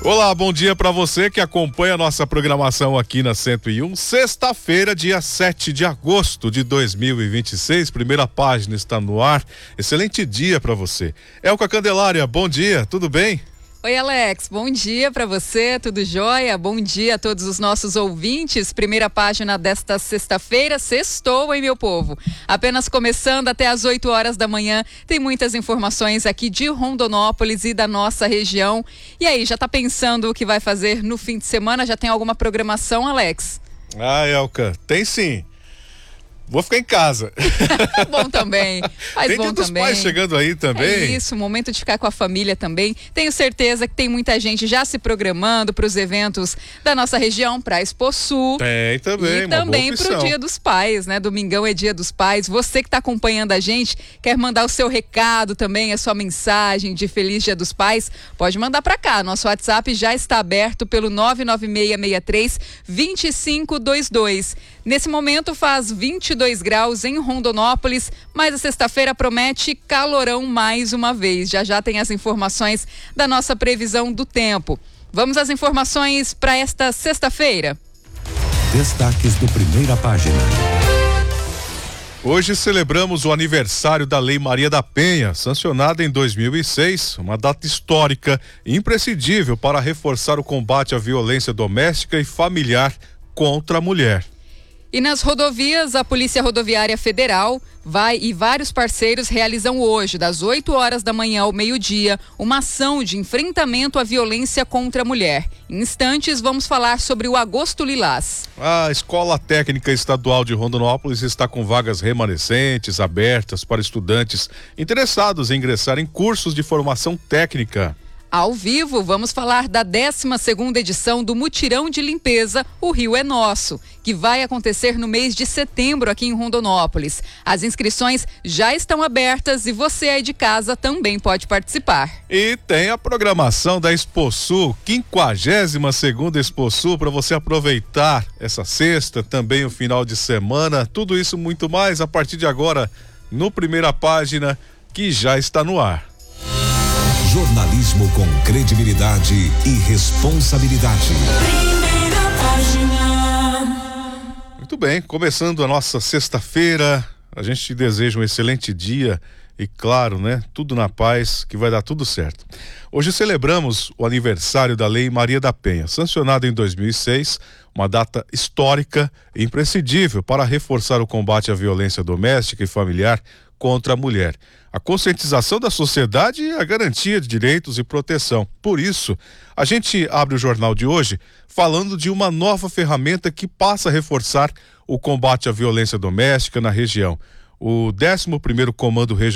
Olá, bom dia para você que acompanha a nossa programação aqui na 101. Sexta-feira, dia 7 de agosto de 2026. Primeira página está no ar. Excelente dia para você. Elka Candelária, bom dia, tudo bem? Oi, Alex, bom dia para você, tudo jóia? Bom dia a todos os nossos ouvintes. Primeira página desta sexta-feira, sextou, hein, meu povo? Apenas começando até às 8 horas da manhã, tem muitas informações aqui de Rondonópolis e da nossa região. E aí, já tá pensando o que vai fazer no fim de semana? Já tem alguma programação, Alex? Elka, tem sim. Vou ficar em casa. Bom também. Mas tem bom Dia dos também. Pais chegando aí também. É isso, momento de ficar com a família também. Tenho certeza que tem muita gente já se programando para os eventos da nossa região, para a Expo Sul. Tem também, e também para o Dia dos Pais, né? Domingão é Dia dos Pais. Você que está acompanhando a gente, quer mandar o seu recado também, a sua mensagem de Feliz Dia dos Pais, pode mandar para cá. Nosso WhatsApp já está aberto pelo 99663-2522. Nesse momento faz 22 graus em Rondonópolis, mas a sexta-feira promete calorão mais uma vez. Já tem as informações da nossa previsão do tempo. Vamos às informações para esta sexta-feira. Destaques do Primeira Página. Hoje celebramos o aniversário da Lei Maria da Penha, sancionada em 2006, uma data histórica e imprescindível para reforçar o combate à violência doméstica e familiar contra a mulher. E nas rodovias, a Polícia Rodoviária Federal e vários parceiros realizam hoje, das 8 horas da manhã ao meio-dia, uma ação de enfrentamento à violência contra a mulher. Em instantes, vamos falar sobre o Agosto Lilás. A Escola Técnica Estadual de Rondonópolis está com vagas remanescentes abertas para estudantes interessados em ingressar em cursos de formação técnica. Ao vivo, vamos falar da 12ª edição do Mutirão de Limpeza, O Rio é Nosso, que vai acontecer no mês de setembro aqui em Rondonópolis. As inscrições já estão abertas e você aí de casa também pode participar. E tem a programação da Expo Sul, 52ª Expo Sul, para você aproveitar essa sexta, também o final de semana, tudo isso muito mais a partir de agora no Primeira Página, que já está no ar. Jornalismo com credibilidade e responsabilidade. Primeira Página. Muito bem, começando a nossa sexta-feira, a gente te deseja um excelente dia e claro, né, tudo na paz, que vai dar tudo certo. Hoje celebramos o aniversário da Lei Maria da Penha, sancionada em 2006, uma data histórica e imprescindível para reforçar o combate à violência doméstica e familiar contra a mulher, a conscientização da sociedade e a garantia de direitos e proteção. Por isso, a gente abre o jornal de hoje falando de uma nova ferramenta que passa a reforçar o combate à violência doméstica na região. O 11º Comando Regional